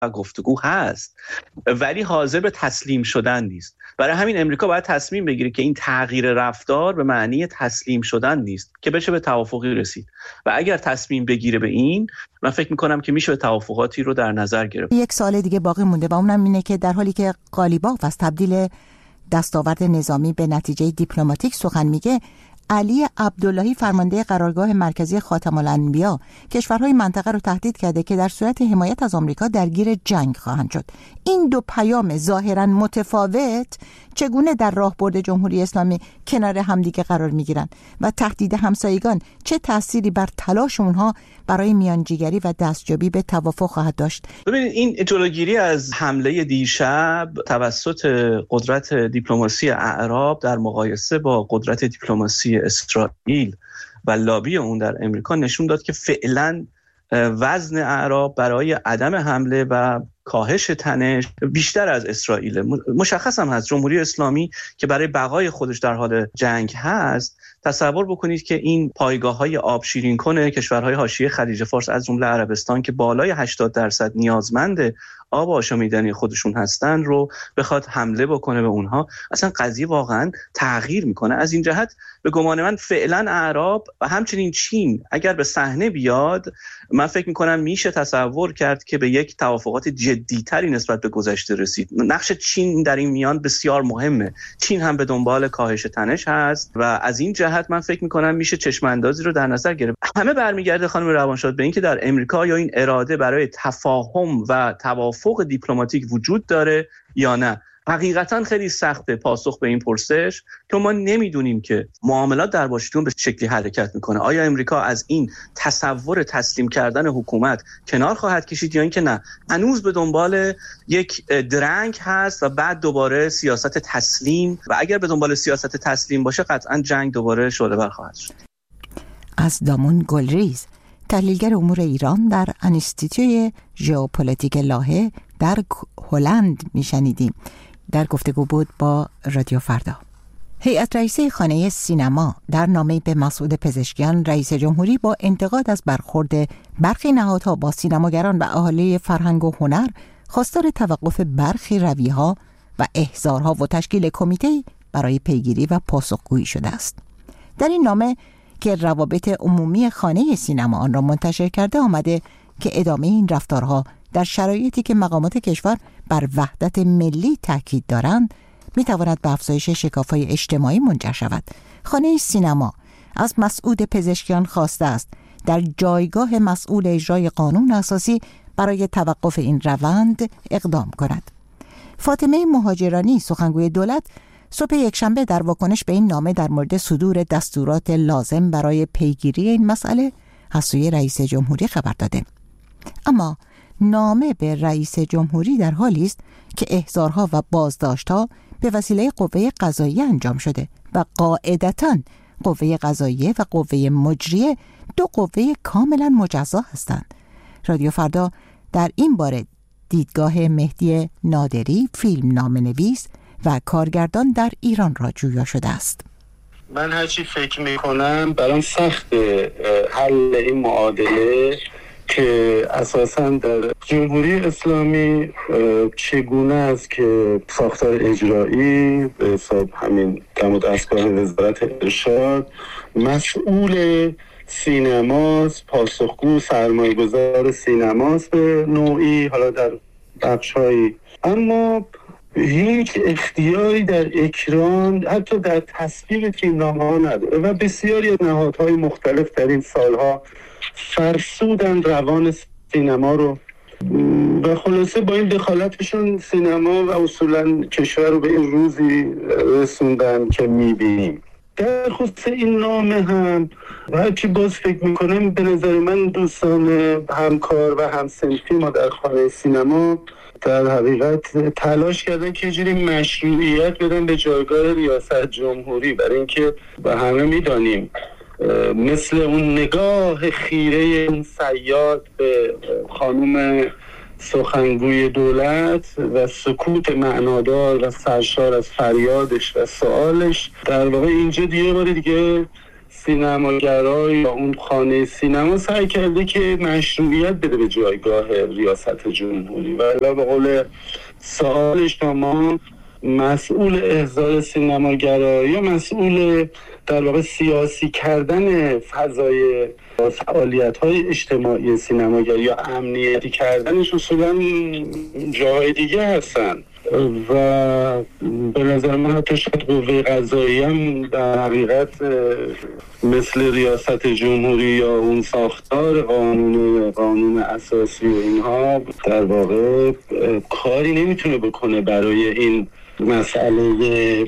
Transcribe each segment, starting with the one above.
گفتگو هست، ولی حاضر به تسلیم شدن نیست. برای همین امریکا باید تصمیم بگیره که این تغییر رفتار به معنی تسلیم شدن نیست که بشه به توافقی رسید، و اگر تصمیم بگیره به این، من فکر میکنم که میشه به توافقاتی رو در نظر گرفت. یک سال دیگه باقی مونده و اونم اینه که در حالی که قالیباف از تبدیل دستاورد نظامی به نتیجه دیپلماتیک سخن میگه، علی عبداللهی فرمانده قرارگاه مرکزی خاتم الانبیا کشورهای منطقه رو تهدید کرده که در صورت حمایت از آمریکا درگیر جنگ خواهند شد. این دو پیام ظاهراً متفاوت چگونه در راهبرد جمهوری اسلامی کنار همدیگه قرار میگیرن و تهدید همسایگان چه تأثیری بر تلاش اونها برای میانجیگری و دستیابی به توافق خواهد داشت؟ ببینید، این جلوگیری از حمله دیشب توسط قدرت دیپلماسی اعراب در مقایسه با قدرت دیپلماسی اسرائیل و لابی اون در امریکا نشون داد که فعلا وزن اعراب برای عدم حمله و کاهش تنش بیشتر از اسرائیل. مشخص هم هست جمهوری اسلامی که برای بقای خودش در حال جنگ هست، تصور بکنید که این پایگاه‌های آب شیرین کنه کشورهای حاشیه خلیج فارس از جمله عربستان که بالای 80% نیازمند آب آشامیدنی خودشون هستن رو بخواد حمله بکنه به اونها، اصلا قضیه واقعا تغییر میکنه. از این جهت به گمان من فعلا اعراب و همچنین چین اگر به صحنه بیاد، من فکر میکنم میشه تصور کرد که به یک توافقات جدی‌تری نسبت به گذشته رسید. نقش چین در این میان بسیار مهمه. چین هم به دنبال کاهش تنش هست و از این جهت من فکر میکنم میشه چشم اندازی رو در نظر گرفت. همه برمیگرده خانم روانشاد به این که در امریکا یا این اراده برای تفاهم و توافق دیپلماتیک وجود داره یا نه. حقیقتا خیلی سخته پاسخ به این پرسش که ما نمیدونیم که معاملات در واشنگتن به شکلی حرکت میکنه. آیا امریکا از این تصور تسلیم کردن حکومت کنار خواهد کشید یا اینکه نه، هنوز به دنبال یک درنگ هست و بعد دوباره سیاست تسلیم، و اگر به دنبال سیاست تسلیم باشه قطعا جنگ دوباره شعله‌ور خواهد شد. از دامون گلریز، تحلیلگر امور ایران در انستیتوی ژئوپلیتیک لاهه در هلند میشنیدیم. در گفتگو بود با رادیو فردا. هیئت رئیسه خانه سینما در نامه‌ای به مسعود پزشکیان رئیس جمهوری با انتقاد از برخورد برخی نهادها با سینماگران و اهالی فرهنگ و هنر خواستار توقف برخی رویها و احضارها و تشکیل کمیته‌ای برای پیگیری و پاسخگویی شده است. در این نامه که روابط عمومی خانه سینما آن را منتشر کرده آمده که ادامه این رفتارها در شرایطی که مقامات کشور بر وحدت ملی تاکید دارند میتواند به افزایش شکاف‌های اجتماعی منجر شود. خانه سینما از مسعود پزشکیان خواسته است در جایگاه مسئول اجرای قانون اساسی برای توقف این روند اقدام کند. فاطمه مهاجرانی، سخنگوی دولت، صبح یکشنبه در واکنش به این نامه در مورد صدور دستورات لازم برای پیگیری این مسئله از سوی رئیس جمهوری خبر داده. اما نامه به رئیس جمهوری در حالی است که احضارها و بازداشت‌ها به وسیله قوه قضاییه انجام شده و قاعدتاً قوه قضاییه و قوه مجریه دو قوه کاملا مجزا هستند. رادیو فردا در این باره دیدگاه مهدی نادری، فیلم نامه‌نویس و کارگردان در ایران را جویا شده است. من هرچی فکر میکنم برام سخت حل این معادله که اساساً در جمهوری اسلامی چگونه است که ساختار اجرایی به حساب همین دم و دستگاه وزارت ارشاد مسئول سینماست، پاسخگو سرمایه‌گذار سینماست به نوعی، حالا در بخش‌هایی، اما هیچ اختیاری در اکران حتی در تصویب تیم‌نامه‌ها نداره و بسیاری از نهادهای مختلف در این سالها فرسودن روان سینما رو و خلاصه با این دخالتشون سینما و اصولا کشور رو به این روزی رسوندن که میبینیم. در خصوص این نامه هم هرچی باز فکر میکنم، به نظر من دوستان همکار و همسنفی ما در خانه سینما در حقیقت تلاش کردن که جوری مشروعیت بدن به جایگاه ریاست جمهوری، برای اینکه با همه میدانیم مثل اون نگاه خیره این صیاد به خانم سخنگوی دولت و سکوت معنادار و سرشار از فریادش و سوالش، در واقع اینجا دیگه بار دیگه سینماگرا یا اون خانه سینما سعی کرده که مشروعیت بده به جایگاه ریاست جمهوری. و الا به قول سوال شما، مسئول احضار سینماگرا یا مسئول در واقع سیاسی کردن فضای فعالیت‌های اجتماعی سینماگر یا امنیتی کردنش اصولاً جاهای دیگه هستن و به نظر من حتی شاید قوه قضاییه هم در حقیقت مثل ریاست جمهوری یا اون ساختار قانون اساسی و اینها در واقع کاری نمیتونه بکنه برای این مسئله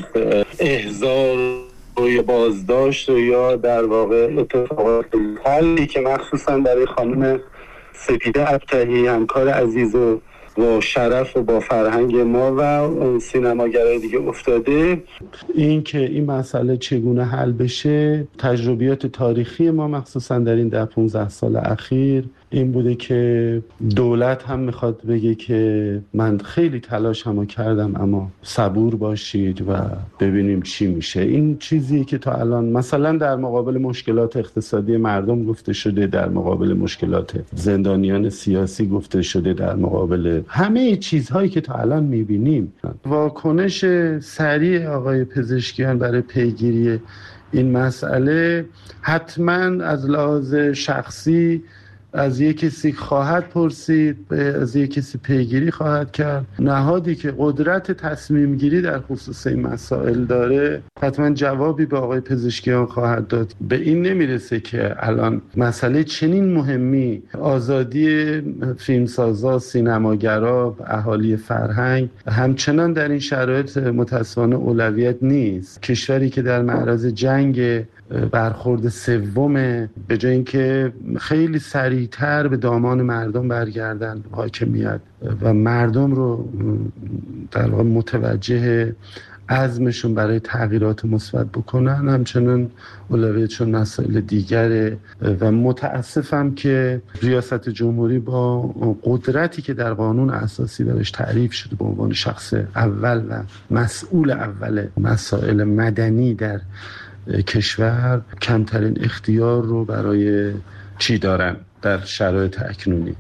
احضار و یا بازداشت و یا در واقع اتفاقات حلی که مخصوصا برای خانم سپیده ابطحی همکار عزیز و با شرف و با فرهنگ ما و سینماگرای دیگه افتاده. این که این مسئله چگونه حل بشه، تجربیات تاریخی ما مخصوصا در این 10-15 سال اخیر این بوده که دولت هم میخواد بگه که من خیلی تلاش هم کردم اما صبور باشید و ببینیم چی میشه. این چیزیه که تا الان مثلا در مقابل مشکلات اقتصادی مردم گفته شده، در مقابل مشکلات زندانیان سیاسی گفته شده، در مقابل همه چیزهایی که تا الان میبینیم. واکنش سریع آقای پزشکیان برای پیگیری این مسئله حتما از لحاظ شخصی از یک کسی خواهد پرسید، از یک کسی پیگیری خواهد کرد. نهادی که قدرت تصمیم گیری در خصوص این مسائل داره حتما جوابی به آقای پزشکیان خواهد داد. به این نمیرسه که الان مسئله چنین مهمی، آزادی فیلمسازا، سینماگرا، اهالی فرهنگ، همچنان در این شرایط متاسفانه اولویت نیست. کشوری که در معرض جنگ برخورد سوم، به جای اینکه خیلی سریعتر به دامان مردم برگردن حاکمیت و مردم رو در واقع متوجه عزمشون برای تغییرات مثبت بکنن، همچنان اولویتشون مسائل دیگره. و متاسفم که ریاست جمهوری با قدرتی که در قانون اساسی برش تعریف شده به عنوان شخص اول و مسئول اول مسائل مدنی در کشور کمترین اختیار رو برای چی دارن در شرایط اکنونی.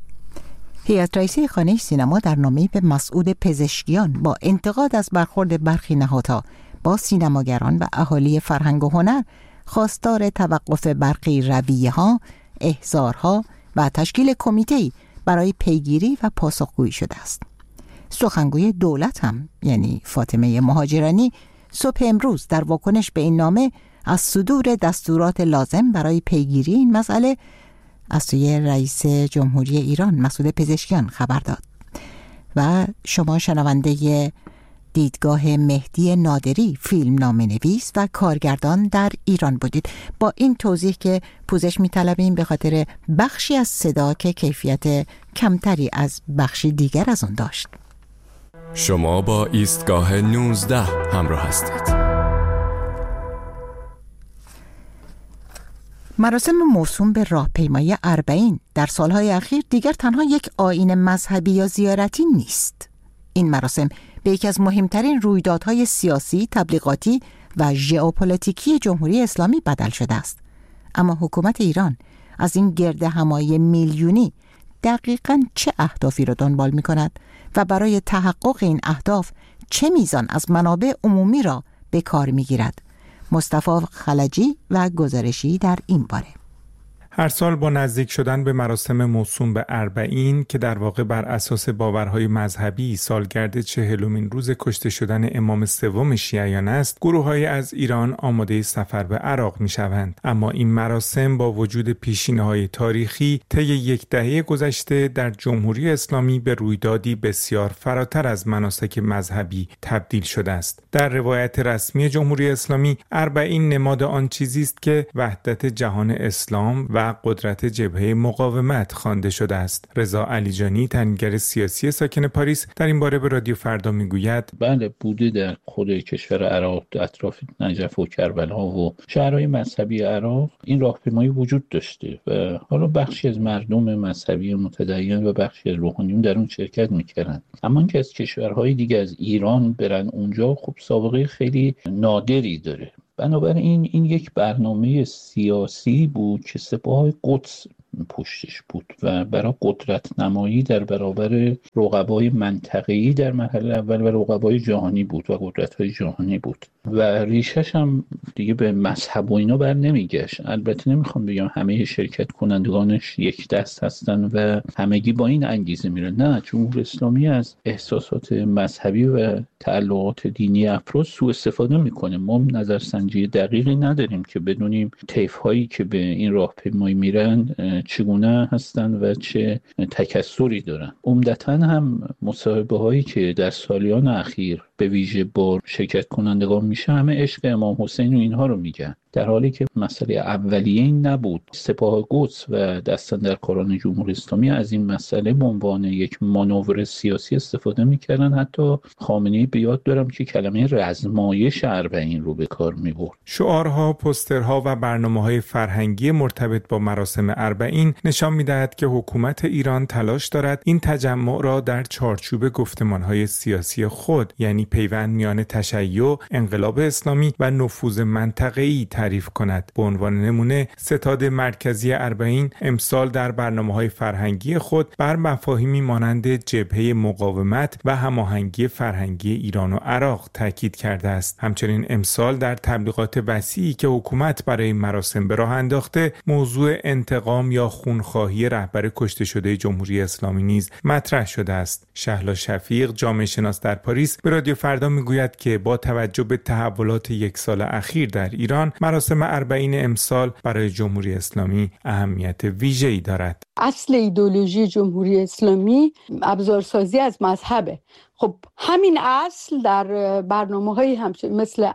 هیئت رئیسه خانه سینما در نامه‌ای به مسعود پزشکیان با انتقاد از برخورد برخی نهادها با سینماگران و اهالی فرهنگ و هنر خواستار توقف برخی رویه‌ها، احضارها و تشکیل کمیته‌ای برای پیگیری و پاسخگویی شده است. سخنگوی دولت هم یعنی فاطمه مهاجرانی صبح امروز در واکنش به این نامه از صدور دستورات لازم برای پیگیری این مسئله از سوی رئیس جمهوری ایران مسعود پزشکیان خبر داد. و شما شنونده دیدگاه مهدی نادری، فیلمنامه‌نویس و کارگردان در ایران بودید. با این توضیح که پوزش می‌طلبیم به خاطر بخشی از صدا که کیفیت کمتری از بخشی دیگر از اون داشت. شما با ایستگاه 19 همراه هستید. مراسم موسوم به راهپیمایی اربعین در سالهای اخیر دیگر تنها یک آیین مذهبی یا زیارتی نیست. این مراسم به یکی از مهمترین رویدادهای سیاسی، تبلیغاتی و ژئوپلیتیکی جمهوری اسلامی بدل شده است. اما حکومت ایران از این گرد همایی میلیونی دقیقاً چه اهدافی را دنبال می‌کند و برای تحقق این اهداف چه میزان از منابع عمومی را به کار می‌گیرد؟ مصطفی خلجی و گزارشی در این باره. هر سال با نزدیک شدن به مراسم موسوم به اربعین که در واقع بر اساس باورهای مذهبی سالگرد 40مین روز کشته شدن امام سوم شیعیان است، گروه‌های از ایران آماده سفر به عراق می‌شوند. اما این مراسم با وجود پیشینه‌های تاریخی طی یک دهه گذشته در جمهوری اسلامی به رویدادی بسیار فراتر از مناسک مذهبی تبدیل شده است. در روایت رسمی جمهوری اسلامی، اربعین نماد آن چیزی است که وحدت جهان اسلام و قدرت جبهه مقاومت خوانده شده است. رضا علیجانی، تحلیلگر سیاسی ساکن پاریس، در این باره به رادیو فردا میگوید: بله، بوده در خود کشور عراق، اطراف نجف و کربلا و شهرهای مذهبی عراق این راهپیمایی وجود داشته و حالا بخشی از مردم مذهبی متدین و بخشی از روحانیون در اون شرکت میکردن. اما اینکه از کشورهای دیگه از ایران برن اونجا، خب سابقه خیلی نادری داره. بنابراین این یک برنامه سیاسی بود که سپاه قدس پشتش بود و برای قدرت نمایی در برابر رقبای منطقه‌ای در مرحله اول و رقبای جهانی بود و قدرت‌های جهانی بود و ریشش هم دیگه به مذهب و اینا بر نمیگشت. البته نمیخوام بگم همه شرکت کنندگانش یک دست هستن و همگی با این انگیزه میرن، نه، جمهوری اسلامی از احساسات مذهبی و تعلقات دینی افراد سوء استفاده میکنه. ما نظرسنجی دقیقی نداریم که بدونیم طیف‌هایی که به این راهپیمایی میرن چگونه هستن و چه تکثری دارن. عمدتاً هم مصاحبه هایی که در سالیان اخیر به ویژه با شرکت کنندگان میشه همه عشق امام حسین و اینها رو میگن، در حالی که مسئله اولیه این نبود. سپاه قدس و دستاندرکاران جمهوری اسلامی از این مسئله به عنوان یک مانور سیاسی استفاده میکردن. حتی خامنه‌ای به یاد دارم که کلمه رزمایش اربعین رو به کار میبرد. شعارها، پوسترها و برنامه‌های فرهنگی مرتبط با مراسم اربعین نشان می‌دهد که حکومت ایران تلاش دارد این تجمع را در چارچوب گفتمان‌های سیاسی خود، یعنی پیوند میان تشیع، انقلاب اسلامی و نفوذ منطقه‌ای تعریف کند. به عنوان نمونه ستاد مرکزی اربعین امسال در برنامه‌های فرهنگی خود بر مفاهیمی مانند جبهه مقاومت و هماهنگی فرهنگی ایران و عراق تاکید کرده است. همچنین امسال در تبلیغات وسیعی که حکومت برای مراسم به راه انداخته، موضوع انتقام یا خونخواهی رهبر کشته شده جمهوری اسلامی نیز مطرح شده است. شهلا شفیق، جامعه شناس در پاریس، به رادیو فردا میگوید که با توجه به تحولات یک سال اخیر در ایران، مراسم اربعین امسال برای جمهوری اسلامی اهمیت ویژه‌ای دارد. اصل ایدئولوژی جمهوری اسلامی ابزارسازی از مذهبه. خب همین اصل در برنامه‌های مثل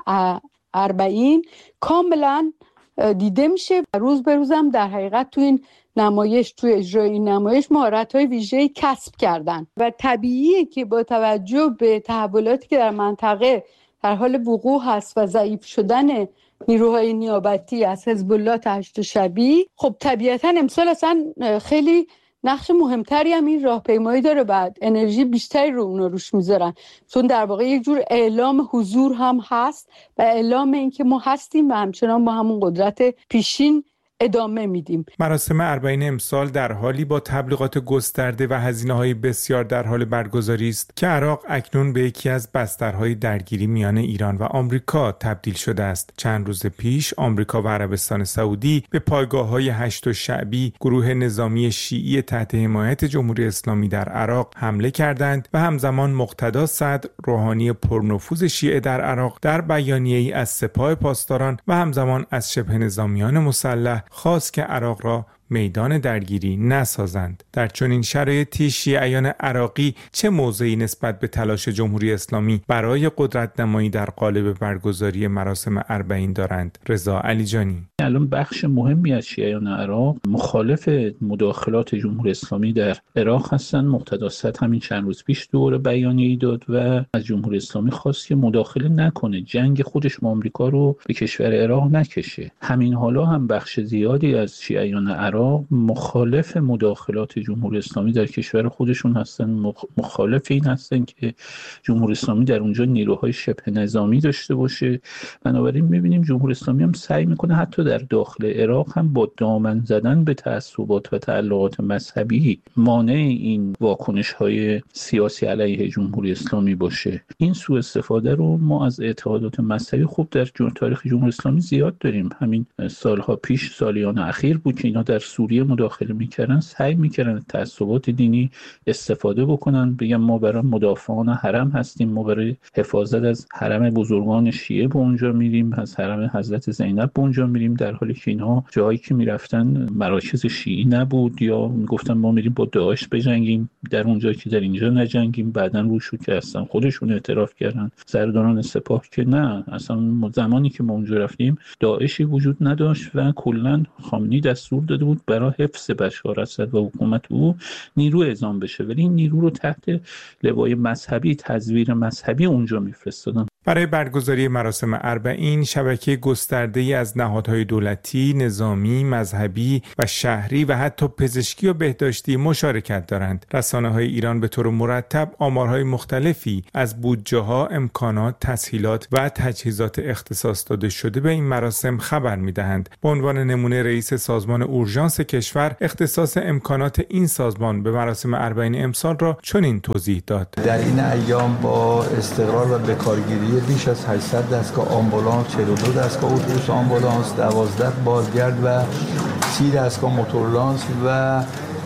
اربعین کاملا دیده میشه. روز به روزم در حقیقت تو این نمایش، تو اجرای این نمایش مهارت‌های ویژه‌ای کسب کردن و طبیعیه که با توجه به تحولاتی که در منطقه در حال وقوع هست و ضعیف شدن نیروهای نیابتی از حزب الله تا هشت شبی، خب طبیعتاً امسال اصلا خیلی نقش مهمتری هم این راهپیمایی داره، بعد انرژی بیشتری رو اونا روش میذارن، چون در واقع یک جور اعلام حضور هم هست و اعلام این که ما هستیم و همچنان با همون قدرت پیشین ادامه میدیم. مراسم اربعین امسال در حالی با تبلیغات گسترده و هزینه‌های بسیار در حال برگزاری است که عراق اکنون به یکی از بسترهای درگیری میان ایران و آمریکا تبدیل شده است. چند روز پیش آمریکا و عربستان سعودی به پایگاه‌های هشت شعبی، گروه نظامی شیعی تحت حمایت جمهوری اسلامی در عراق حمله کردند و همزمان مقتدا صدر، روحانی پرنفوذ شیعه در عراق، در بیانیه‌ای از سپاه پاسداران و همزمان از شبه نظامیان مسلح خواست که عراق را میدان درگیری نسازند. در چنین شرایطی شیعیان عراقی چه موضعی نسبت به تلاش جمهوری اسلامی برای قدرت نمایی در قالب برگزاری مراسم اربعین دارند؟ رضا علیجانی: الان بخش مهمی از شیعیان عراق مخالف مداخلات جمهوری اسلامی در عراق هستند. مقتدا صدر همین چند روز پیش دوباره بیانیه‌ای داد و از جمهوری اسلامی خواست که مداخله نکنه، جنگ خودش با آمریکا رو به کشور عراق نکشه. همین حالا هم بخش زیادی از شیعیان عراق مخالف مداخلات جمهوری اسلامی در کشور خودشون هستن، مخالف این هستن که جمهوری اسلامی در اونجا نیروهای شبه نظامی داشته باشه. بنابراین می‌بینیم جمهوری اسلامی هم سعی میکنه حتی در داخل عراق هم با دامن زدن به تعصبات و تعلقات مذهبی مانع این واکنش‌های سیاسی علیه جمهوری اسلامی باشه. این سوء استفاده رو ما از اتحادات مذهبی خوب در تاریخ جمهوری اسلامی زیاد داریم. همین سالها پیش، سالیان اخیر بود که اینا در سوریه مداخله میکردن، سعی میکردن تعصبات دینی استفاده بکنن، بگن ما برای مدافعان حرم هستیم، ما برای حفاظت از حرم بزرگان شیعه به اونجا میریم، از حرم حضرت زینب به اونجا میریم، در حالی که اینها جایی که میرفتن مراکز شیعی نبود، یا میگفتن ما میریم با داعش بجنگیم در اونجا که در اینجا نجنگیم. بعدن روشو که هستن خودشون اعتراف کردن سرداران سپاه که نه، اصلا زمانی که ما اونجا رفتیم داعشی وجود نداشت و کلا خامنه‌ای دستور داده بود برای حفظ بشار اسد و حکومت او نیرو اعزام بشه، ولی این نیرو رو تحت لوای مذهبی، تزویر مذهبی اونجا میفرستادن. برای برگزاری مراسم اربعین شبکه گسترده‌ای از نهادهای دولتی، نظامی، مذهبی و شهری و حتی پزشکی و بهداشتی مشارکت دارند. رسانه‌های ایران به طور مرتب آمارهای مختلفی از بودجه‌ها، امکانات، تسهیلات و تجهیزات اختصاص داده شده به این مراسم خبر می‌دهند. به عنوان نمونه رئیس سازمان اورژانس کشور اختصاص امکانات این سازمان به مراسم اربعین امسال را چنین توضیح داد. در این ایام با استقرار و بکارگیری بیش از 800 دستگاه آمبولانس، 42 دستگاه اتوبوس آمبولانس، 12 بارگرد و 30 دستگاه موتورلانس و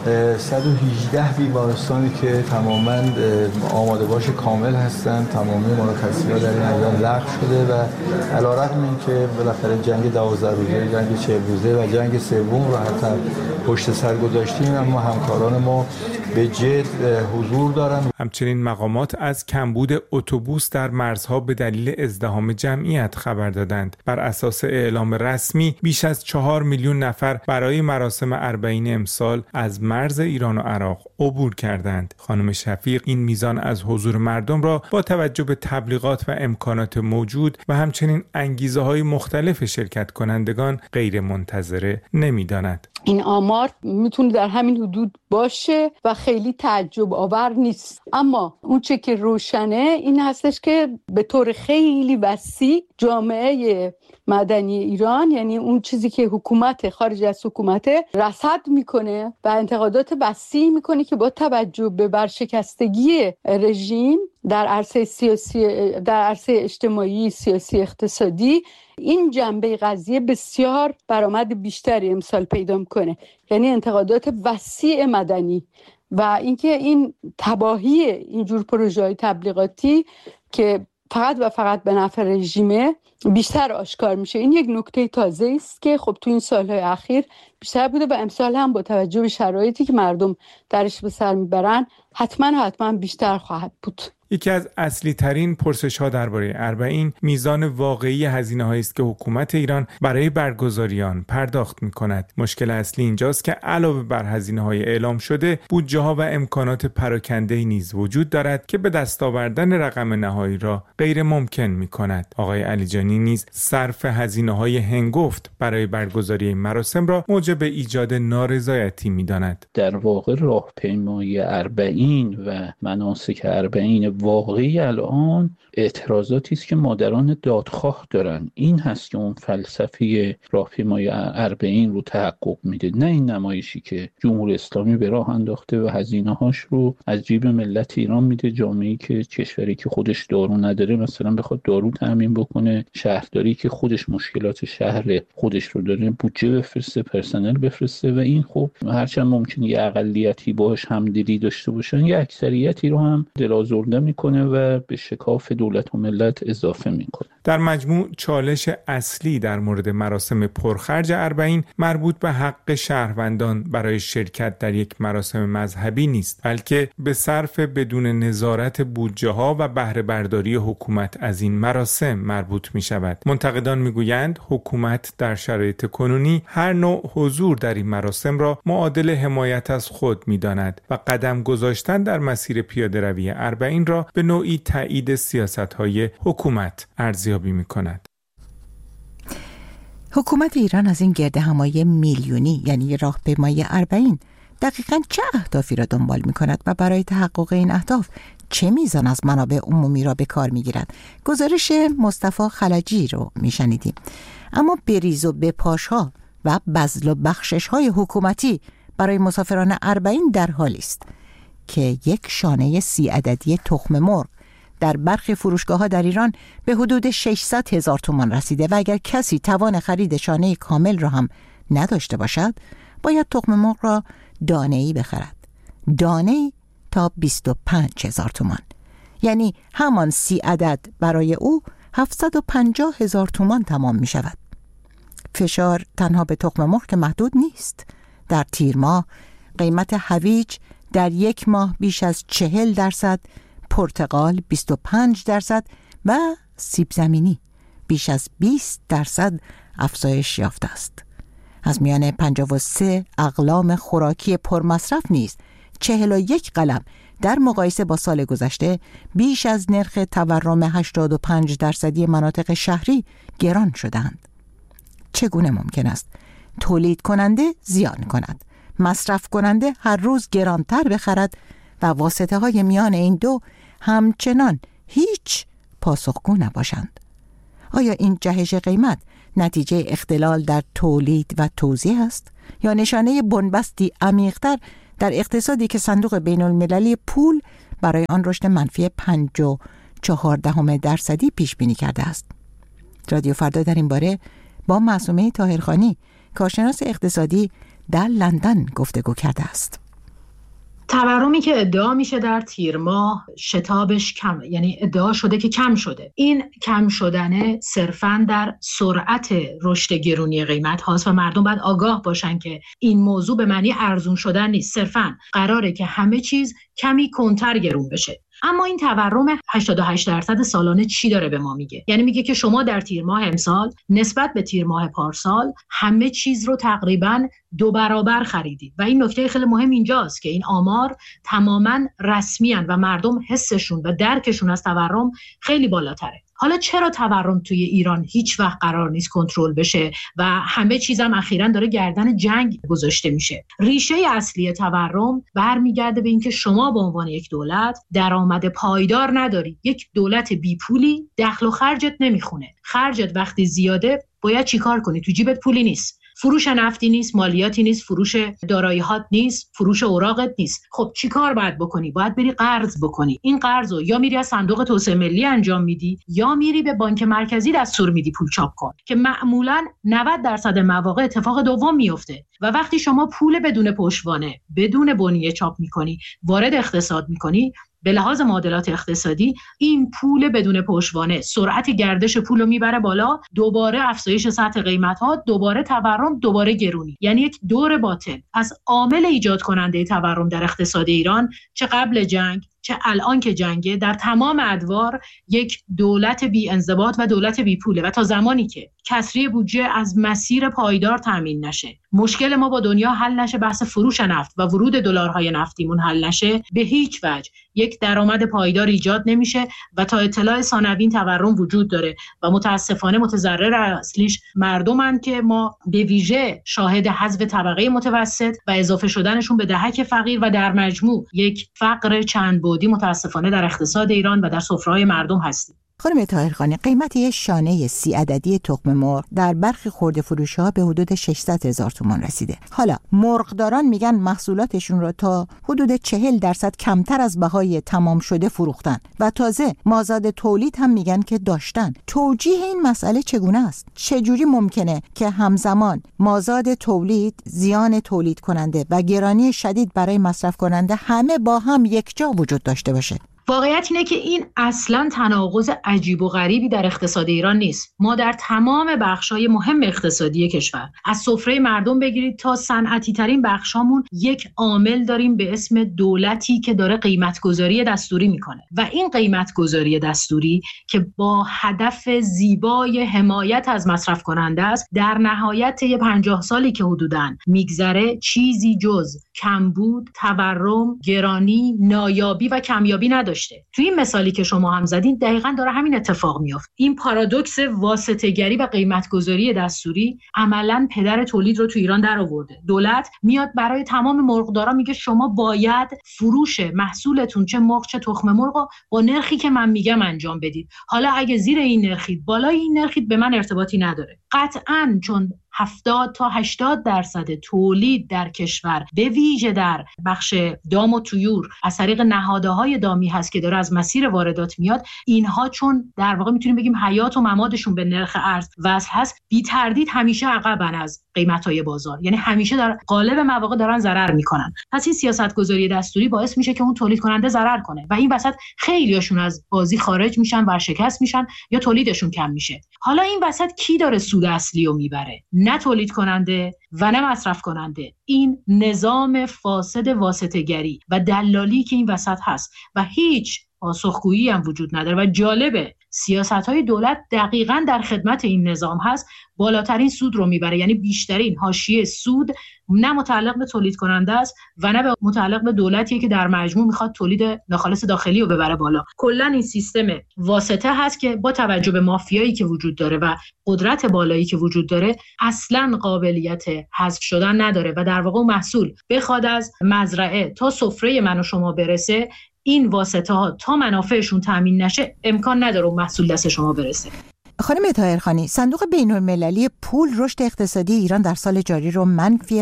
118 بیمارستانی که تماما آماده باش کامل هستند. تمامی مرخصی‌ها در این ایام لغو شده و علی‌رغم اینکه بالاخره جنگ 12 روزه، جنگ 40 روزه و جنگ سوم رو حتی پشت سر گذاشتیم، اما همکاران ما به جد حضور دارن. همچنین مقامات از کمبود اتوبوس در مرزها به دلیل ازدحام جمعیت خبر دادند. بر اساس اعلام رسمی بیش از 4 میلیون نفر برای مراسم اربعین امسال از مرز ایران و عراق عبور کردند. خانم شفیق این میزان از حضور مردم را با توجه به تبلیغات و امکانات موجود و همچنین انگیزه‌های مختلف شرکت کنندگان غیر منتظره نمی‌داند. این آمار میتونه در همین حدود باشه و خیلی تعجب آور نیست، اما اون چه که روشنه این هستش که به طور خیلی وسیع جامعه مدنی ایران، یعنی اون چیزی که حکومت خارج از حکومت رصد میکنه و انتقادات وسیع میکنه که با توجه به برشکستگی رژیم در عرصه سیاسی، در عرصه اجتماعی، سیاسی، اقتصادی، این جنبه قضیه بسیار برآمد بیشتری امسال پیدا میکنه. یعنی انتقادات وسیع مدنی و اینکه این تباهی اینجور پروژه‌های تبلیغاتی که فقط و فقط به نفع رژیمه بیشتر آشکار میشه. این یک نکته تازه است که خب تو این سالهای اخیر بیشتر بوده و امسال هم با توجه به شرایطی که مردم درش به سر میبرن حتما بیشتر خواهد بود. یکی از اصلی ترین پرسش ها درباره اربعین میزان واقعی هزینه هایی است که حکومت ایران برای برگزاری آن پرداخت می کند. مشکل اصلی اینجاست که علاوه بر هزینه های اعلام شده، بودجه ها و امکانات پراکنده نیز وجود دارد که به دست آوردن رقم نهایی را غیر ممکن می کند. آقای علیجانی نیز صرف هزینه های هنگفت برای برگزاری مراسم را موجب ایجاد نارضایتی می داند. در واقع راهپیمایی اربعین و مناسک اربعین واقعی الان اعتراضاتی است که مادران دادخواه دارن. این هست که اون فلسفه راهپیمایی اربعین رو تحقق میده، نه این نمایشی که جمهوری اسلامی به راه انداخته و هزینه‌هاش رو از جیب ملت ایران میده. جامعه‌ای که کشوری که خودش دارو نداره مثلا بخواد دارو تامین بکنه، شهرداری که خودش مشکلات شهر خودش رو داره بودجه بفرسته، پرسنل بفرسته و این خب هرچند ممکنه یه اقلیتی باهاش همدلی داشته باشن، یه اکثریتی رو هم دلازرده میکنه و به شکاف دولت و ملت اضافه میکنه. در مجموع چالش اصلی در مورد مراسم پرخرج اربعین مربوط به حق شهروندان برای شرکت در یک مراسم مذهبی نیست، بلکه به صرف بدون نظارت بودجه ها و بهره برداری حکومت از این مراسم مربوط می شود. منتقدان می گویند حکومت در شرایط کنونی هر نوع حضور در این مراسم را معادل حمایت از خود می داند و قدم گذاشتن در مسیر پیاده روی اربعین را به نوعی تایید سیاست‌های حکومت ارزیابی می‌کند. حکومت ایران از این گردهمایی میلیونی یعنی راهپیمایی اربعین دقیقاً چه اهدافی را دنبال می‌کند و برای تحقق این اهداف چه میزان از منابع عمومی را به کار می‌گیرد؟ گزارش مصطفی خلجی رو می‌شنیدیم. اما بریز و بپاش‌ها و بذل و بخشش‌های حکومتی برای مسافران اربعین در حالی است که یک شانه 30 عددی تخم مرغ در برخی فروشگاه‌ها در ایران به حدود 600,000 تومان رسیده و اگر کسی توان خرید شانه کامل را هم نداشته باشد باید تخم مرغ را دانه‌ای بخرد. دانه‌ای تا 25,000 تومان، یعنی همان 30 عدد برای او 750,000 تومان تمام می شود. فشار تنها به تخم مرغ که محدود نیست. در تیر ماه قیمت هویج در یک ماه بیش از 40%، پرتقال 25% و سیب زمینی بیش از 20% افزایش یافته است. از میان 53 اقلام خوراکی پرمصرف نیز 41 قلم در مقایسه با سال گذشته بیش از نرخ تورم 85% مناطق شهری گران شدند. چگونه ممکن است تولید کننده زیان کند، مصرف کننده هر روز گرانتر بخرد و واسطه های میان این دو همچنان هیچ پاسخگو نباشند؟ آیا این جهش قیمت نتیجه اختلال در تولید و توزیع است یا نشانه بنبستی عمیق‌تر در اقتصادی که صندوق بین المللی پول برای آن رشد منفی 5.4% پیش بینی کرده است؟ رادیو فردا در این باره با معصومه طاهرخانی، کارشناس اقتصادی در لندن گفتگو کرده است. تورمی که ادعا میشه در تیر ماه شتابش کم، یعنی ادعا شده که کم شده. این کم شدن صرفاً در سرعت رشد گرونی قیمت هاست و مردم باید آگاه باشن که این موضوع به معنی ارزون شدن نیست، صرفاً قراره که همه چیز کمی کنتر گرون بشه. اما این تورم 88% سالانه چی داره به ما میگه؟ یعنی میگه که شما در تیر ماه امسال نسبت به تیر ماه پارسال همه چیز رو تقریباً 2 برابر خریدید و این نکته خیلی مهم اینجاست که این آمار تماماً رسمی ان و مردم حسشون و درکشون از تورم خیلی بالاتره. حالا چرا تورم توی ایران هیچ وقت قرار نیست کنترل بشه و همه چیزم اخیراً داره گردن جنگ گذاشته میشه؟ ریشه اصلی تورم برمیگرده به اینکه شما به عنوان یک دولت درآمد پایدار نداری. یک دولت بیپولی دخل و خرجت نمیخونه. خرجت وقتی زیاده باید چیکار کنی؟ تو جیبت پولی نیست. فروش نفتی نیست، مالیاتی نیست، فروش دارایی‌هات نیست، فروش اوراقت نیست. خب چیکار باید بکنی؟ باید بری قرض بکنی. این قرضو یا میری از صندوق توسعه ملی انجام میدی یا میری به بانک مرکزی دستور میدی پول چاپ کن، که معمولاً 90% مواقع اتفاق دوم میفته. و وقتی شما پول بدون پشتوانه، بدون بنیه چاپ میکنی، وارد اقتصاد میکنی، به لحاظ معادلات اقتصادی این پول بدون پشتوانه سرعت گردش پول رو میبره بالا، دوباره افزایش سطح قیمت ها، دوباره تورم، دوباره گرونی. یعنی یک دور باطل. از عامل ایجاد کننده تورم در اقتصاد ایران، چه قبل جنگ چه الان که جنگه، در تمام ادوار یک دولت بی انضباط و دولت بی پوله و تا زمانی که کسری بودجه از مسیر پایدار تامین نشه، مشکل ما با دنیا حل نشه، بحث فروش نفت و ورود دلارهای نفتیمون حل نشه، به هیچ وجه یک درآمد پایدار ایجاد نمیشه و تا اطلاع ثانوین تورم وجود داره و متاسفانه متضرر اصلیش مردمن که ما به ویژه شاهد حذف طبقه متوسط و اضافه شدنشون به دهک فقیر و در مجموع یک فقر چند بعدی متاسفانه در اقتصاد ایران و در سفره‌های مردم هستیم. خانم طاهرخانی، قیمت یک شانه 30 عددی تخم مرغ در برخی خرده فروش‌ها به حدود 600,000 تومان رسیده. حالا مرغداران میگن محصولاتشون رو تا حدود 40% کمتر از بهای تمام شده فروختن و تازه مازاد تولید هم میگن که داشتن. توجیه این مسئله چگونه است؟ چجوری ممکنه که همزمان مازاد تولید، زیان تولید کننده و گرانی شدید برای مصرف کننده همه با هم یکجا وجود داشته باشه؟ واقعیت اینه که این اصلاً تناقض عجیب و غریبی در اقتصاد ایران نیست. ما در تمام بخش‌های مهم اقتصادی کشور، از سفره مردم بگیرید تا صنعتی ترین بخشامون، یک عامل داریم به اسم دولتی که داره قیمت‌گذاری دستوری میکنه و این قیمت‌گذاری دستوری که با هدف زیبای حمایت از مصرف کننده است، در نهایت 50 سالی که حدوداً میگذره چیزی جز کمبود، تورم، گرانی، نایابی و کمیابی نداشته. توی این مثالی که شما هم زدین دقیقاً داره همین اتفاق میفته. این پارادوکس واسطه‌گری و قیمت‌گذاری دستوری عملاً پدر تولید رو تو ایران در آورده. دولت میاد برای تمام مرغدارا میگه شما باید فروش محصولتون، چه مرغ چه تخم مرغ، با نرخی که من میگم انجام بدید. حالا اگه زیر این نرخید، بالای این نرخید، به من ارتباطی نداره. قطعاً چون 70 تا 80% تولید در کشور به ویژه در بخش دام و طیور از طریق نهادهای دامی هست که داره از مسیر واردات میاد، اینها چون در واقع میتونیم بگیم حیات و ممادشون به نرخ ارز وصل هست، بی تردید همیشه عقبن از قیمت‌های بازار، یعنی همیشه در قالب مواقع دارن ضرر میکنن. پس این سیاست‌گذاری دستوری باعث میشه که اون تولید کننده ضرر کنه و این وسط خیلیاشون از بازی خارج میشن، ورشکست میشن یا تولیدشون کم میشه. حالا این وسط کی داره سود اصلی رو میبره؟ نه تولید کننده و نه مصرف کننده. این نظام فاسد واسطه‌گری و دلالی که این وسط هست و هیچ پاسخگویی هم وجود نداره و جالبه سیاست‌های دولت دقیقاً در خدمت این نظام هست، بالاترین سود رو میبره، یعنی بیشترین حاشیه سود نه متعلق به تولید کننده است و نه به متعلق به دولتیه که در مجموع میخواد تولید ناخالص داخلی رو ببره بالا. کلا این سیستم واسطه هست که با توجه به مافیایی که وجود داره و قدرت بالایی که وجود داره اصلاً قابلیت حذف شدن نداره و در واقع محصول بخواد از مزرعه تا سفره من و شما برسه، این واسطه ها تا منافعشون تامین نشه امکان نداره اون محصول دست شما برسه. خانم طاهرخانی، صندوق بین‌المللی پول رشد اقتصادی ایران در سال جاری رو منفی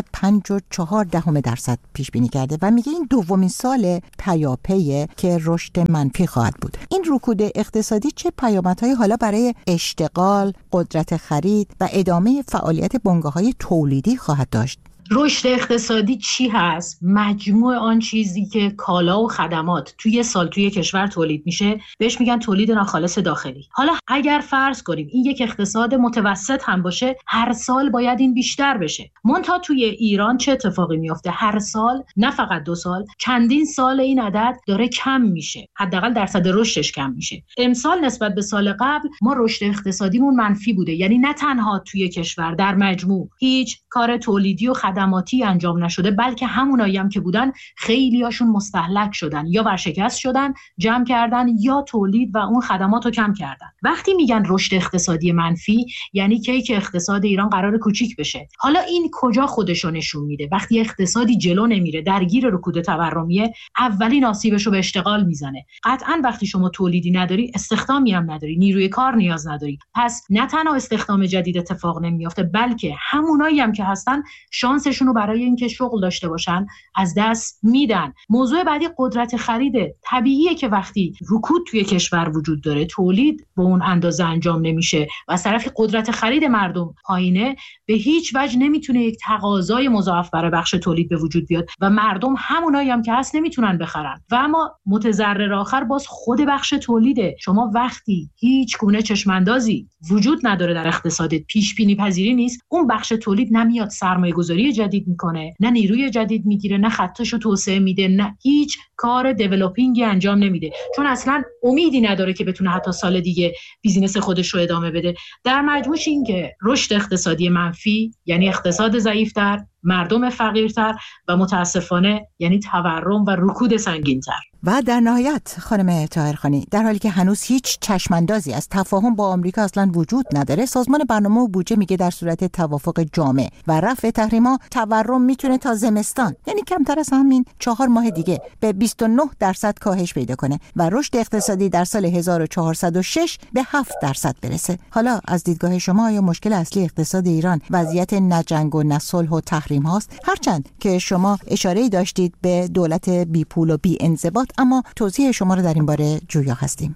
5.4% پیش بینی کرده و میگه این دومین سال پیاپیه که رشد منفی خواهد بود. این رکود اقتصادی چه پیامدهایی حالا برای اشتغال، قدرت خرید و ادامه فعالیت بنگاه‌های تولیدی خواهد داشت؟ رشد اقتصادی چی هست؟ مجموع آن چیزی که کالا و خدمات توی سال توی کشور تولید میشه بهش میگن تولید ناخالص داخلی. حالا اگر فرض کنیم این یک اقتصاد متوسط هم باشه، هر سال باید این بیشتر بشه. منتها توی ایران چه اتفاقی میفته؟ هر سال، نه فقط 2 سال، چندین سال این عدد داره کم میشه، حداقل درصد رشدش کم میشه. امسال نسبت به سال قبل ما رشد اقتصادیمون منفی بوده، یعنی نه تنها توی کشور در مجموع هیچ کار تولیدی و خدماتی انجام نشده، بلکه همونایی هم که بودن خیلی هاشون مستهلک شدن یا ورشکست شدن، جمع کردن یا تولید و اون خدمات رو کم کردن. وقتی میگن رشد اقتصادی منفی یعنی که اقتصاد ایران قرار کوچیک بشه. حالا این کجا خودشو نشون میده؟ وقتی اقتصادی جلو نمیره، درگیر رکود تورمیه، اولین آسیبشو به اشتغال میزنه. قطعاً وقتی شما تولیدی نداری، استخدامی هم نداری، نیروی کار نیاز نداری. پس نه تنها استخدام جدید اتفاق نمیافته، بلکه همونایی هم که هستن شانسشون رو برای اینکه شغل داشته باشن از دست میدن. موضوع بعدی قدرت خریده. طبیعیه که وقتی رکود توی کشور وجود داره، تولید به اون اندازه انجام نمیشه و از طرفی قدرت خرید مردم پایینه، به هیچ وجه نمیتونه یک تقاضای مضاعف برای بخش تولید به وجود بیاد و مردم همونایی هم که هست نمیتونن بخرن. و اما متضرر آخر باز خود بخش تولیده. شما وقتی هیچ گونه چشماندازی وجود نداره در اقتصادت، پیش بینی پذیری نیست، اون بخش تولید نمیاد سرمایه گذاری جدید میکنه، نه نیروی جدید میگیره، نه خطاشو توسعه میده، نه هیچ کار دیولپینگی انجام نمیده، چون اصلا امیدی نداره که بتونه حتی سال دیگه بیزینس خودش رو ادامه بده. در مجموع این که رشد اقتصادی منفی یعنی اقتصاد ضعیف‌تر، مردم فقیرتر و متاسفانه یعنی تورم و رکود سنگین‌تر. و در نهایت خانم طاهرخانی، در حالی که هنوز هیچ چشماندازی از تفاهم با آمریکا اصلا وجود نداره، سازمان برنامه و بودجه میگه در صورت توافق جامع و رفع تحریم‌ها تورم میتونه تا زمستان، یعنی کمتر از همین 4 ماه دیگه، به 29% کاهش پیدا کنه و رشد اقتصادی در سال 1406 به 7% برسه. حالا از دیدگاه شما آیا مشکل اصلی اقتصاد ایران وضعیت نجنگ و نصلح و تحریم هاست؟ هرچند که شما اشاره‌ای داشتید به دولت بی پول و بی انضباط، اما توضیح شما رو در این باره جویا هستیم.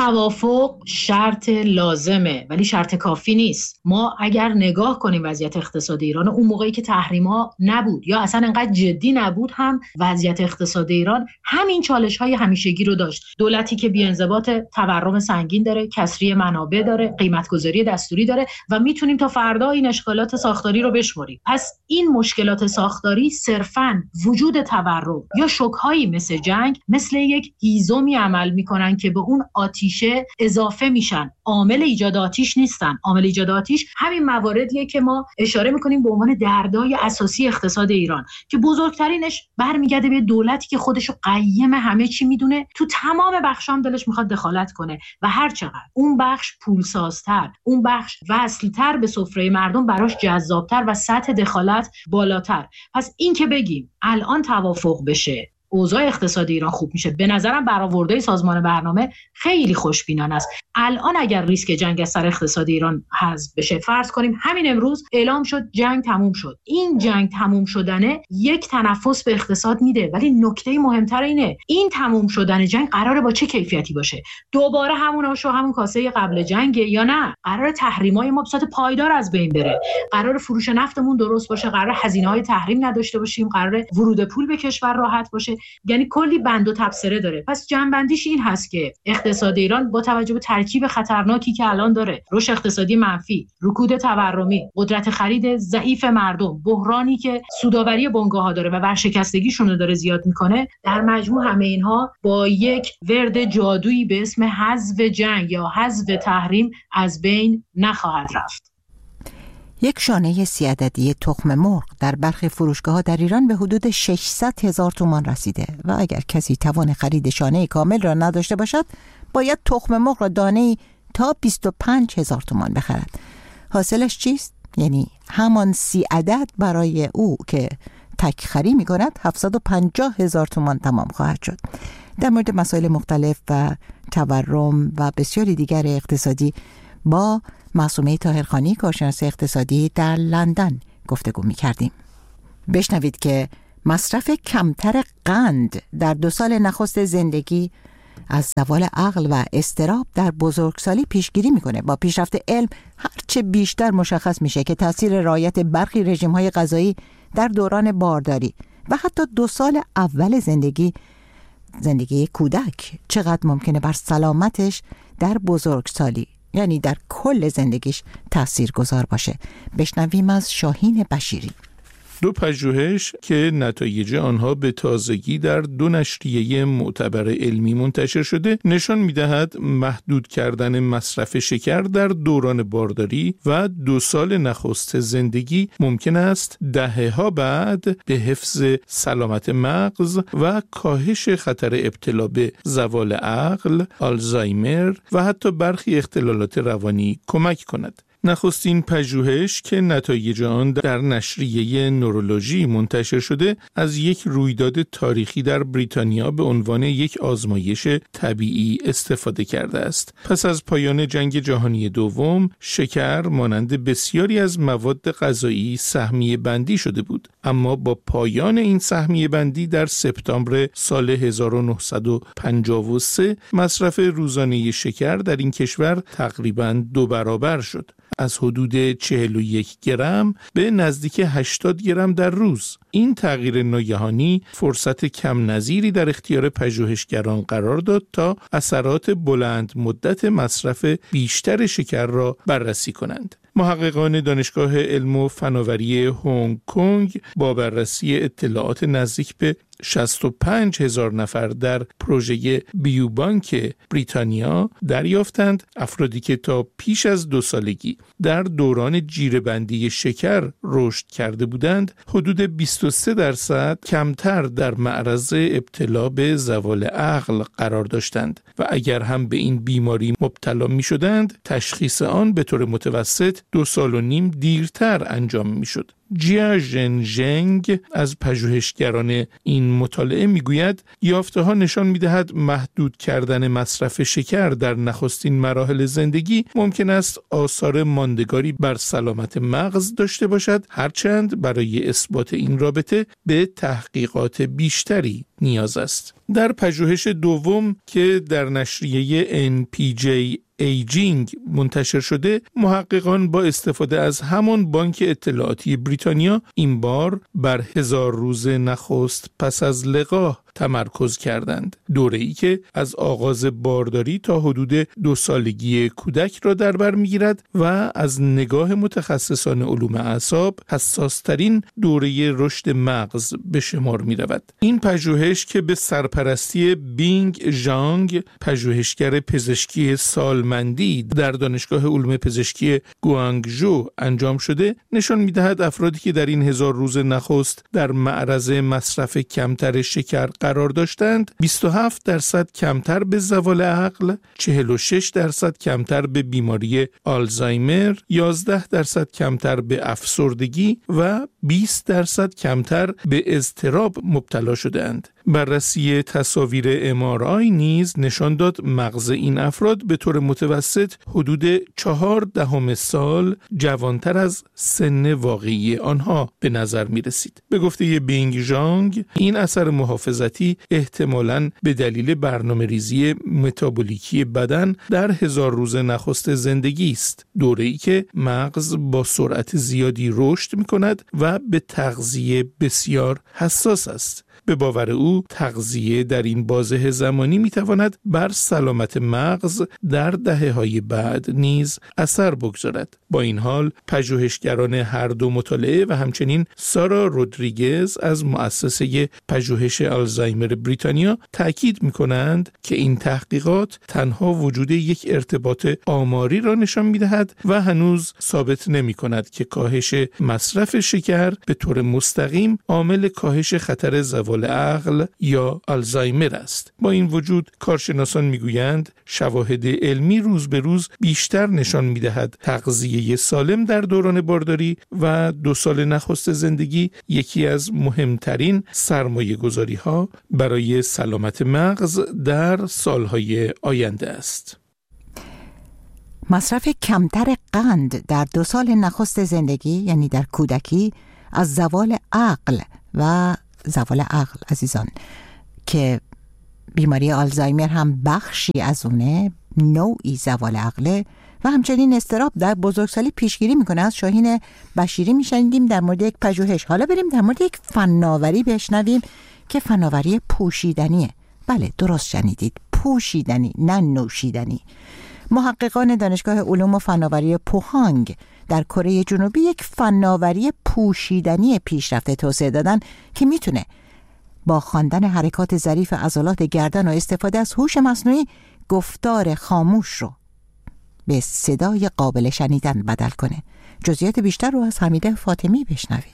توافق شرط لازمه ولی شرط کافی نیست. ما اگر نگاه کنیم وضعیت اقتصاد ایران، اون موقعی که تحریم‌ها نبود یا اصلا انقدر جدی نبود، هم وضعیت اقتصاد ایران همین چالش‌های همیشگی رو داشت. دولتی که بی‌انضباط، تورم سنگین داره، کسری منابع داره، قیمت‌گذاری دستوری داره و میتونیم تا فردا این اشکالات ساختاری رو بشمریم. پس این مشکلات ساختاری صرفاً وجود تورم یا شوک‌هایی مثل جنگ مثل یک هیزمی عمل میکنن که به اون آتیشه اضافه میشن. عامل ایجاد آتش نیستن. عامل ایجاد آتش همین مواردیه که ما اشاره میکنیم به عنوان دردای اساسی اقتصاد ایران که بزرگترینش برمیگرده به دولتی که خودشو قیم همه چی میدونه، تو تمام بخشام دلش میخواد دخالت کنه و هر چقدر اون بخش پولسازتر، اون بخش وصلتر به سفره مردم، براش جذابتر و سطح دخالت بالاتر. پس این که بگیم الان توافق بشه اوضاع اقتصاد ایران خوب میشه، به نظرم برآورده سازمان برنامه خیلی خوشبینانه است. الان اگر ریسک جنگ از سر اقتصاد ایران حذف بشه، فرض کنیم همین امروز اعلام شد جنگ تموم شد، این جنگ تموم شدنه یک تنفس به اقتصاد میده، ولی نکته مهمتر اینه این تموم شدن جنگ قراره با چه کیفیتی باشه؟ دوباره همون آش و همون کاسه قبل جنگ یا نه قراره تحریمای ما به صورت پایدار از بین بره، قراره فروش نفتمون درست باشه، قراره هزینه‌های تحریم نداشته باشیم، قراره ورود پول به کشور راحت باشه. یعنی کلی بند و تبصره داره. پس جنبندیش این هست که اقتصاد ایران با توجه به ترکیب خطرناکی که الان داره، رشد اقتصادی منفی، رکود تورمی، قدرت خرید ضعیف مردم، بحرانی که سودآوری بنگاه‌ها داره و ورشکستگیشون رو داره زیاد میکنه، در مجموع همه اینها با یک ورد جادویی به اسم حذف جنگ یا حذف تحریم از بین نخواهد رفت. یک شانه 30 عددی تخم مرغ در برخی فروشگاه‌ها در ایران به حدود 600,000 تومان رسیده و اگر کسی توان خرید شانه کامل را نداشته باشد باید تخم مرغ را دانه‌ای تا 25,000 تومان بخرد. حاصلش چیست؟ یعنی همان 30 عدد برای او که تک خری می کند 750,000 تومان تمام خواهد شد. در مورد مسائل مختلف و تورم و بسیاری دیگر اقتصادی با معصومه طاهرخانی، کارشناس اقتصادی در لندن گفتگو می کردیم. بشنوید که مصرف کمتر قند در 2 سال نخست زندگی از زوال عقل و اضطراب در بزرگسالی پیشگیری میکنه. با پیشرفت علم هرچه بیشتر مشخص میشه که تاثیر رعایت برخی رژیم‌های غذایی در دوران بارداری و حتی 2 سال اول زندگی کودک چقدر ممکنه بر سلامتش در بزرگسالی، یعنی در کل زندگیش، تأثیر گذار باشه. بشنویم از شاهین بشیری. 2 پژوهش که نتایج آنها به تازگی در 2 نشریه معتبر علمی منتشر شده نشان می‌دهد محدود کردن مصرف شکر در دوران بارداری و 2 سال نخست زندگی ممکن است دهه‌ها بعد به حفظ سلامت مغز و کاهش خطر ابتلا به زوال عقل، آلزایمر و حتی برخی اختلالات روانی کمک کند. نخستین پژوهش که نتایج آن در نشریه نورولوژی منتشر شده از یک رویداد تاریخی در بریتانیا به عنوان یک آزمایش طبیعی استفاده کرده است. پس از پایان جنگ جهانی دوم، شکر مانند بسیاری از مواد غذایی سهمیه بندی شده بود، اما با پایان این سهمیه بندی در سپتامبر سال 1953 مصرف روزانه شکر در این کشور تقریباً 2 برابر شد، از حدود 41 گرم به نزدیک 80 گرم در روز. این تغییر ناگهانی فرصت کم نظیری در اختیار پژوهشگران قرار داد تا اثرات بلند مدت مصرف بیشتر شکر را بررسی کنند. محققان دانشگاه علم و فناوری هنگ کنگ با بررسی اطلاعات نزدیک به 65,000 نفر در پروژه بیوبانک بریتانیا دریافتند افرادی که تا پیش از 2 سالگی در دوران جیره‌بندی شکر رشد کرده بودند حدود 23% کمتر در معرض ابتلا به زوال عقل قرار داشتند و اگر هم به این بیماری مبتلا می شدند تشخیص آن به طور متوسط 2.5 سال دیرتر انجام می شد. جیا ژنژنگ از پژوهشگران این مطالعه میگوید یافته‌ها نشان می‌دهد محدود کردن مصرف شکر در نخستین مراحل زندگی ممکن است آثار ماندگاری بر سلامت مغز داشته باشد، هرچند برای اثبات این رابطه به تحقیقات بیشتری نیاز است. در پژوهش دوم که در نشریه NPJ ایجینگ منتشر شده، محققان با استفاده از همان بانک اطلاعاتی بریتانیا این بار بر 1000 روز نخست پس از لقاح تمرکز کردند. دوره‌ای که از آغاز بارداری تا حدود 2 سالگی کودک را در بر می‌گیرد و از نگاه متخصصان علوم اعصاب حساس‌ترین دوره رشد مغز به شمار می‌رود. این پژوهش که به سرپرستی بینگ ژانگ، پژوهشگر پزشکی سالمندی در دانشگاه علوم پزشکی گوانگژو انجام شده، نشان می‌دهد افرادی که در این 1000 روز نخست در معرض مصرف کمتر شکر قرار داشتند 27% کمتر به زوال عقل، 46% کمتر به بیماری آلزایمر، 11% کمتر به افسردگی و 20% کمتر به اضطراب مبتلا شدند. بررسی تصاویر MRI نیز نشان داد مغز این افراد به طور متوسط حدود 0.4 سال جوانتر از سن واقعی آنها به نظر می رسید. به گفته بینگ ژانگ، این اثر محافظتی احتمالاً به دلیل برنامه ریزی متابولیکی بدن در 1000 روز نخست زندگی است، دوره‌ای که مغز با سرعت زیادی رشد می کند و به تغذیه بسیار حساس است. به باور او تغذیه در این بازه زمانی میتواند بر سلامت مغز در دهه‌های بعد نیز اثر بگذارد. با این حال پژوهشگران هر دو مطالعه و همچنین سارا رودریگز از مؤسسه پژوهش آلزایمر بریتانیا تأکید می‌کنند که این تحقیقات تنها وجود یک ارتباط آماری را نشان می‌دهد و هنوز ثابت نمی‌کند که کاهش مصرف شکر به طور مستقیم عامل کاهش خطر زوال عقل یا آلزایمر است. با این وجود کارشناسان می‌گویند شواهد علمی روز به روز بیشتر نشان می‌دهد تغذیه سالم در دوران بارداری و 2 سال نخست زندگی یکی از مهمترین سرمایه‌گذاری‌ها برای سلامت مغز در سالهای آینده است. مصرف کمتر قند در 2 سال نخست زندگی، یعنی در کودکی، از زوال عقل عزیزان که بیماری آلزایمر هم بخشی از اونه، نوعی زوال عقله و همچنین اضطراب در بزرگسالی پیشگیری میکنه. از شاهین بشیری میشنیدیم در مورد یک پژوهش. حالا بریم در مورد یک فناوری بشنویم که فناوری پوشیدنیه. بله درست شنیدید، پوشیدنی نه نوشیدنی. محققان دانشگاه علوم و فناوری پوهانگ در کره جنوبی یک فناوری پوشیدنی پیشرفته توسعه دادن که میتونه با خواندن حرکات ظریف عضلات گردن و استفاده از هوش مصنوعی گفتار خاموش رو به صدای قابل شنیدن بدل کنه. جزئیات بیشتر رو از حمیده فاطمی بشنویم.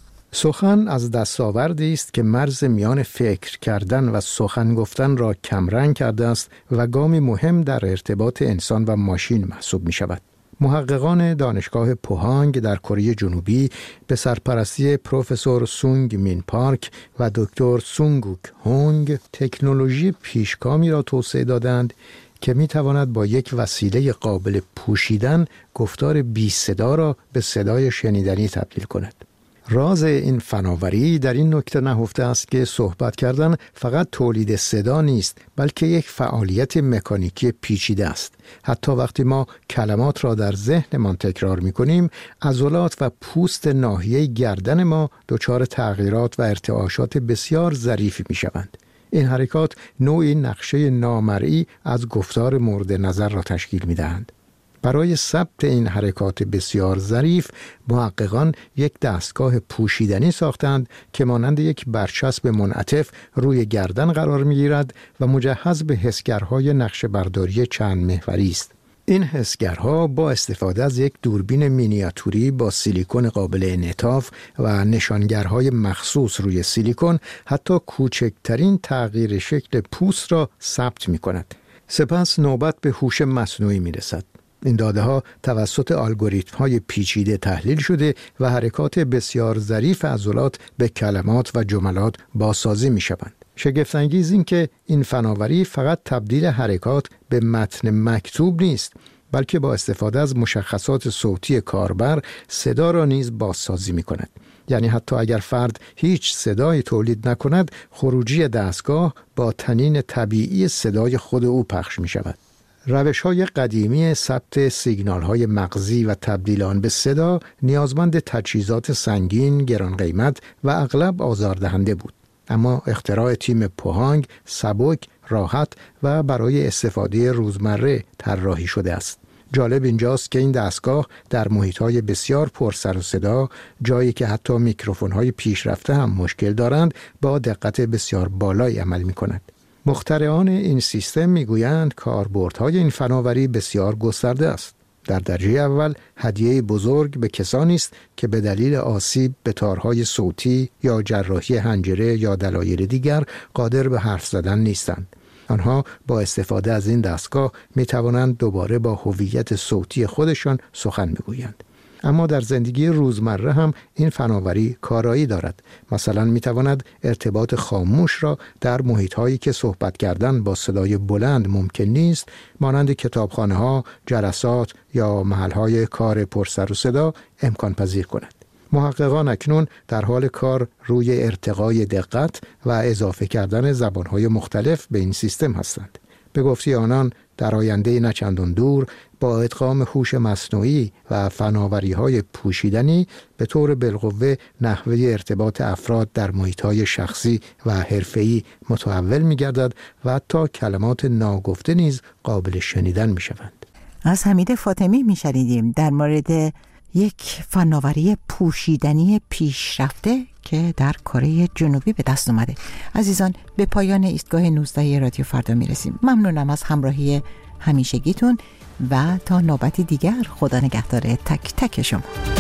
سخن از دستاوردی است که مرز میان فکر کردن و سخن گفتن را کمرنگ کرده است و گامی مهم در ارتباط انسان و ماشین محسوب می شود. محققان دانشگاه پوهانگ در کره جنوبی به سرپرستی پروفسور سونگ مین پارک و دکتر سونگوک هونگ تکنولوژی پیشگامی را توسعه دادند که می تواند با یک وسیله قابل پوشیدن گفتار بی صدا را به صدای شنیدنی تبدیل کند. راز این فناوری در این نکته نهفته است که صحبت کردن فقط تولید صدا نیست، بلکه یک فعالیت مکانیکی پیچیده است. حتی وقتی ما کلمات را در ذهنمان تکرار می‌کنیم، عضلات و پوست ناحیه گردن ما دچار تغییرات و ارتعاشات بسیار ظریفی می‌شوند. این حرکات نوعی نقشه نامرئی از گفتار مورد نظر را تشکیل می‌دهند. برای ثبت این حرکات بسیار ظریف، محققان یک دستگاه پوشیدنی ساختند که مانند یک برچسب منعطف روی گردن قرار می‌گیرد و مجهز به حسگرهای نقشه برداری چند محوری است. این حسگرها با استفاده از یک دوربین مینیاتوری با سیلیکون قابل انعطاف و نشانگرهای مخصوص روی سیلیکون حتی کوچکترین تغییر شکل پوست را ثبت می‌کند. سپس نوبت به هوش مصنوعی می‌رسد. این داده ها توسط الگوریتم های پیچیده تحلیل شده و حرکات بسیار ظریف عضلات به کلمات و جملات بازسازی می شوند. شگفت انگیز این که این فناوری فقط تبدیل حرکات به متن مکتوب نیست، بلکه با استفاده از مشخصات صوتی کاربر صدا را نیز بازسازی می کند. یعنی حتی اگر فرد هیچ صدایی تولید نکند، خروجی دستگاه با طنین طبیعی صدای خود او پخش می شود. روش‌های قدیمی ثبت سیگنال‌های مغزی و تبدیل آن به صدا نیازمند تجهیزات سنگین، گران قیمت و اغلب آزاردهنده بود. اما اختراع تیم پوهانگ سبک، راحت و برای استفاده روزمره طراحی شده است. جالب اینجاست که این دستگاه در محیط‌های بسیار پر سر و صدا، جایی که حتی میکروفون‌های پیشرفته هم مشکل دارند، با دقت بسیار بالایی عمل می‌کند. مخترعان این سیستم میگویند کاربردهای این فناوری بسیار گسترده است. در درجه اول هدیه بزرگ به کسانی است که به دلیل آسیب به تارهای صوتی یا جراحی حنجره یا دلایل دیگر قادر به حرف زدن نیستند. آنها با استفاده از این دستگاه می توانند دوباره با هویت صوتی خودشان سخن بگویند. اما در زندگی روزمره هم این فناوری کارایی دارد. مثلا می تواند ارتباط خاموش را در محیط‌هایی که صحبت کردن با صدای بلند ممکن نیست، مانند کتابخانه‌ها، جلسات یا محل‌های کار پرسر و صدا امکان پذیر کند. محققان اکنون در حال کار روی ارتقای دقت و اضافه کردن زبان‌های مختلف به این سیستم هستند. به گفته آنان در آینده نچندان دور با ادغام هوش مصنوعی و فناوری‌های پوشیدنی به طور بالقوه نحوه ارتباط افراد در محیط‌های شخصی و حرفه‌ای متحول می‌گردد و حتی کلمات ناگفته نیز قابل شنیدن می‌شوند. از حمید فاطمی می‌شنیدیم در مورد یک فناوری پوشیدنی پیشرفته که در کره جنوبی به دست اومده. عزیزان، به پایان ایستگاه 19 رادیو فردا میرسیم. ممنونم از همراهی همیشگیتون و تا نوبتی دیگر خدا نگهدار تک تک شما.